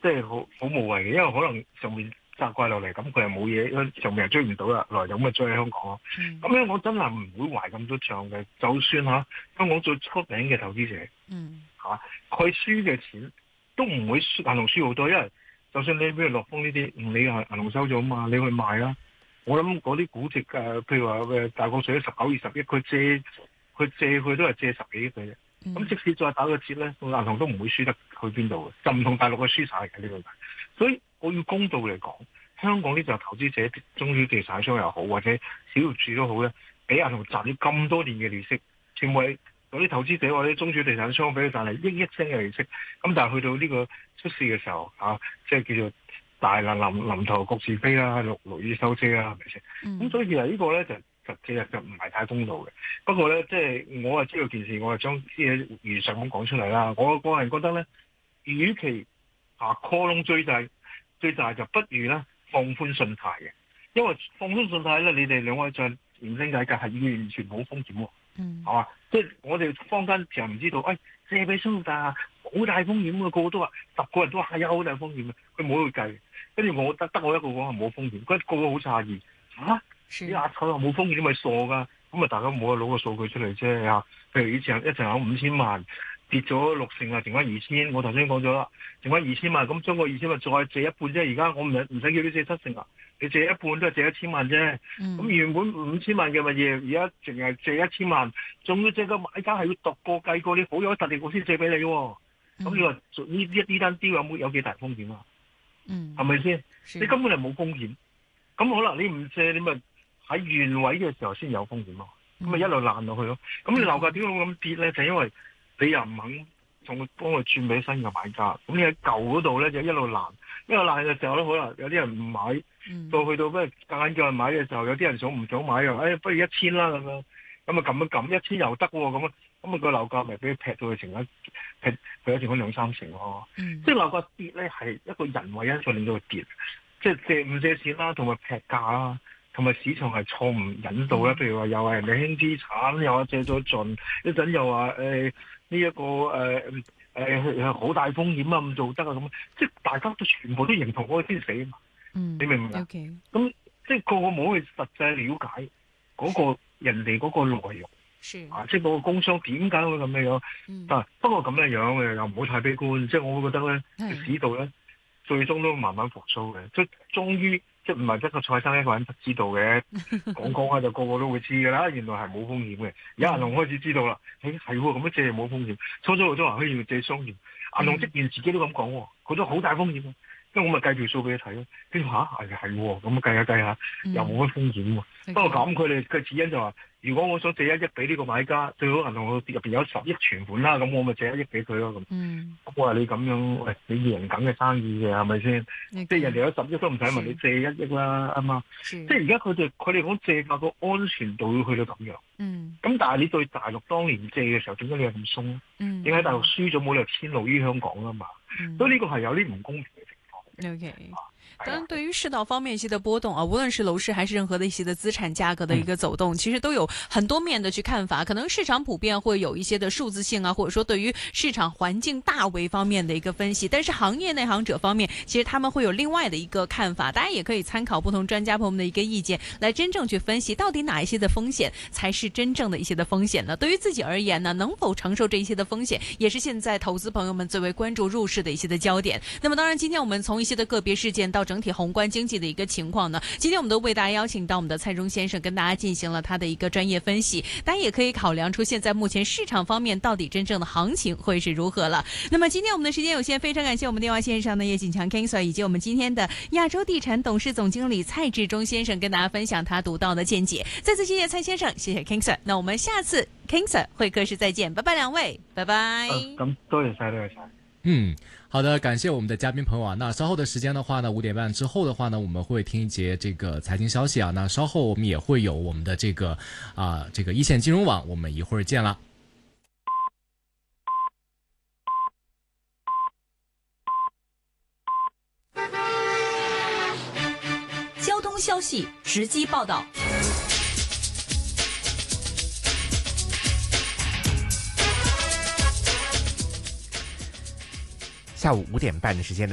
即係好無謂嘅，因為可能上面責怪落嚟，咁佢又冇嘢，因為上面又追唔到啦，來就咁追喺香港咯。咁香港真係唔會懷咁多仗嘅，就算香港最出名嘅投資者，佢輸嘅錢都唔會銀行輸好多，因為就算你譬如樂豐呢啲，你係銀行收咗嘛，你去賣啦。我諗嗰啲估值譬如話大個水19、20億，佢借佢都係借10幾億嘅啫。咁即使再打個折咧，銀行都唔會輸得去邊度嘅，就唔同大陸嘅輸晒嘅呢個。所以我要公道嚟講，香港呢就投資者、中小地產商又好，或者小業主都好咧，俾銀行賺咗咁多年嘅利息，全部係嗰啲投資者或者中小地產商俾佢賺嚟億億聲嘅利息。咁但係去到呢個出事嘅時候即係叫做大臨頭各自飛啦，落雨收遮啦，係咪先？咁所以其實呢個咧其實就唔係太公道嘅。不過咧，即係我係知道件事，我係將啲嘢如實咁講出嚟啦。我個人覺得咧，與其call 窿追債就不如咧放寬信貸嘅，因為放寬信貸咧，你哋兩位再唔升價格係完全冇風險喎，係嘛？即係我哋坊間其實唔知道，借俾商大好大風險嘅，個個都話10個人都話有好大風險嘅，佢冇去計。跟住我得我一個講係冇風險，個個好詫異你壓佢話冇風險，你咪傻噶。咁大家冇得攞個數據出嚟啫。譬如以前一層樓5000萬，跌咗60%剩翻2000，我頭先講咗啦，剩翻2000萬，咁將個2000萬再借一半啫。而家我唔使叫你借70%啊，你借一半都係借1000萬啫。咁原本5000萬嘅物業，而家淨係借1000萬，仲要借個買家係要讀過計過，你好有實力我先借俾你喎。咁你話呢單deal有幾大風險啊？係咪先？你根本係冇風險。咁可能你唔借，你咪喺原位嘅時候先有風險咯。咁咪一路爛落去咯。咁你樓價點解會咁跌咧？就因為你又唔肯幫佢轉俾新嘅買家。咁你喺舊嗰度咧就一路爛，一路爛嘅時候咧，可能有啲人唔買，到去到咩間叫人買嘅時候，有啲人想唔想買又不如1000啦咁樣。咁啊撳一撳1000又得喎咁個樓價咪俾佢劈到去劈咗剩翻2-3成咯。即係樓價跌咧係一個人為因素令到佢跌，即係借唔借錢啦，同埋劈價啦，同埋市場係錯誤引導啦。譬如話又係人哋輕資產，又話借咗盡，一陣又話呢一個好大風險啊，唔做得啊咁，即係大家都全部都認同嗰個先死啊嘛。你明唔明啊？咁即係個個冇去實際了解嗰個人哋嗰個內容。即係嗰個工商點解會咁樣？但不過咁樣嘅又唔好太悲觀，即係我會覺得咧，市道咧最終都慢慢復甦嘅，即係終於即係唔係得個蔡生一個人知道嘅，講下就個個都會知㗎啦。原來係冇風險嘅，而家銀行開始知道啦，係喎，咁樣借冇風險，初初都話可以借商業，銀行職員自己都咁講，佢都好大風險。因為我咪計條數俾你睇咯，跟住係喎，咁計下又冇乜風險喎。不過咁佢哋嘅指引就話，如果我想借1億俾呢個買家，最好銀行入邊有10億存款啦，咁我咪借1億俾佢咯咁。我話你咁樣，喂，你贏緊嘅生意嘅係咪先？即係人哋有10億都唔使問你借1億啦，啱嘛？即係而家佢哋講借價個安全度要去到咁樣。咁但係你對大陸當年借嘅時候，點解你係咁鬆咧？點解大陸輸咗冇理由遷怒於香港啊嘛？所以呢個係有啲唔公平嘅。 OK，當然，對於市道方面一些的波動啊，無論是樓市還是任何的一些的資產價格的一個走動，其實都有很多面的去看法。可能市場普遍會有一些的數字性啊，或者說對於市場環境大圍方面的一個分析。但是行業內行者方面，其實他們會有另外的一個看法。大家也可以參考不同專家朋友們的一個意見，來真正去分析到底哪一些的風險才是真正的一些的風險呢？對於自己而言呢，能否承受這一些的風險，也是現在投資朋友們最為關注入市的一些的焦點。那麼當然，今天我們從一些的個別事件到整體宏觀經濟的一個情況呢，今天我們都為大家邀請到我們的蔡中先生跟大家進行了他的一個專業分析，大家也可以考量出現在目前市場方面到底真正的行情會是如何了。那麼今天我們的時間有限，非常感謝我們電話線上的葉錦強 King Sir 以及我們今天的亞洲地產董事總經理蔡志忠先生跟大家分享他獨到的見解。再次謝謝蔡先生，謝謝 King Sir。那我們下次 King Sir 會客室再見，拜拜兩位，拜拜。 咁多謝晒，多謝晒。 好的，感謝我們的嘉賓朋友啊。那稍後的時間的話呢，5點半之後的話呢，我們會聽一節這個財經消息啊。那稍後我們也會有我們的這個一線金融網，我們一會兒見啦。 交通消息直擊報道。 下午5點半的時間呢。